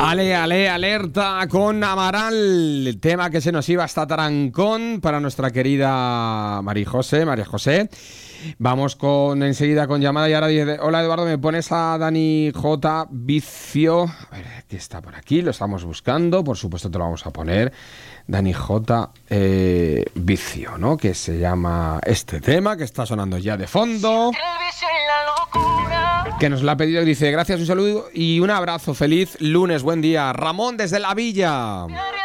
Alerta con Amaral, el tema que se nos iba hasta Tarancón para nuestra querida María José. Vamos enseguida con llamada y ahora dice, hola Eduardo, ¿me pones a Dani J. Vicio? A ver, que está por aquí, lo estamos buscando, por supuesto te lo vamos a poner. Dani J. Vicio, ¿no? Que se llama este tema que está sonando ya de fondo. Que nos lo ha pedido y dice, gracias, un saludo y un abrazo, feliz lunes, buen día. Ramón desde La Villa.